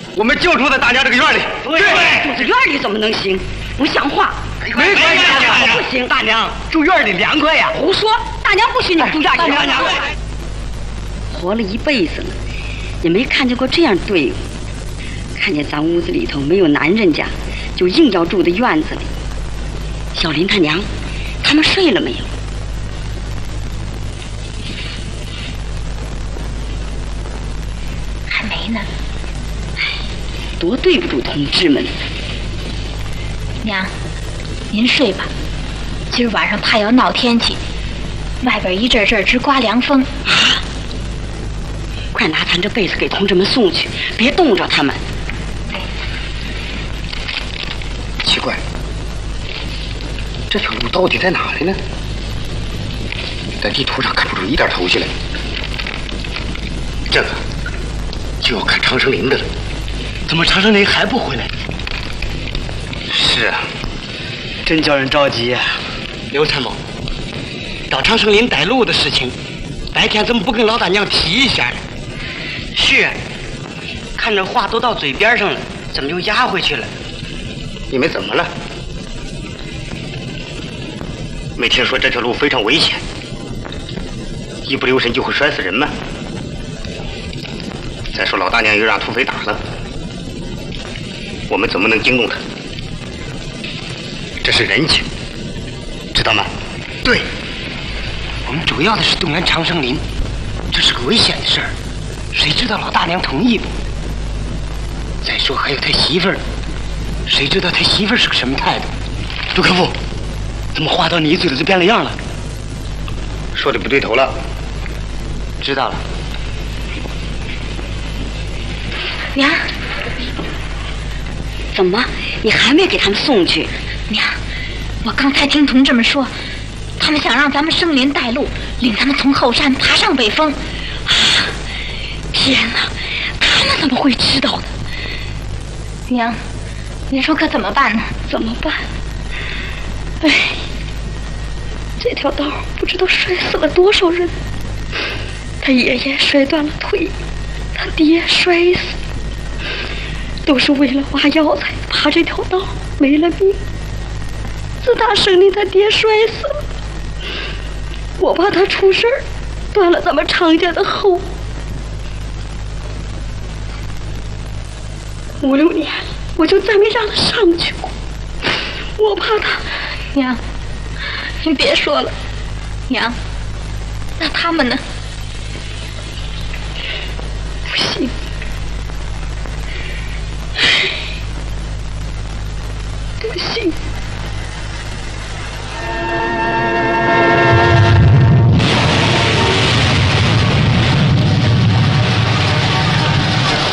我们就住在大娘这个院里。 对，住在院里怎么能行？不像话！ 没关系， 不行， 大娘住院里凉快呀。 胡说！大娘不许你住院里。 大娘， 活了一辈子了，也没看见过这样队伍。看见咱屋子里头没有男人家，就硬要住在院子里。小林他娘，他们睡了没有？ 还没呢。 多对不住同志们。 娘，您睡吧。今儿晚上怕要闹天气，外边一阵阵直刮凉风。 啊！快拿咱这被子给同志们送去，别冻着他们。 奇怪，这条路到底在哪里呢？在地图上看不出一点头绪来。这个就要看长生林的了。怎么长生林还不回来？是啊，真叫人着急呀。刘参谋，到长生林带路的事情，白天怎么不跟老大娘提一下呢？是，看着话都到嘴边上了，怎么又压回去了？你们怎么了？没听说这条路非常危险，一不留神就会摔死人吗？再说老大娘又让土匪打了，我们怎么能惊动他？这是人情，知道吗？对，我们主要的是动员长生林，这是个危险的事儿，谁知道老大娘同意不？再说还有他媳妇儿，谁知道他媳妇儿是个什么态度？杜克夫，怎么话到你嘴里就变了样了？说的不对头了。知道了。 娘， 怎么，你还没给他们送去？ 娘，我刚才听同志们说，他们想让咱们生林带路，领他们从后山爬上北峰。 啊！天哪，他们怎么会知道的？ 娘，您说可怎么办呢？ 怎么办？哎，这条道不知道摔死了多少人。他爷爷摔断了腿，他爹摔死，都是为了挖药材爬这条道，没了命。自打生林他爹摔死了，我怕他出事儿，断了咱们常家的后。5、6年，我就再没让他上去过，我怕他。 娘，您别说了。娘，那他们呢？ 不行，不行。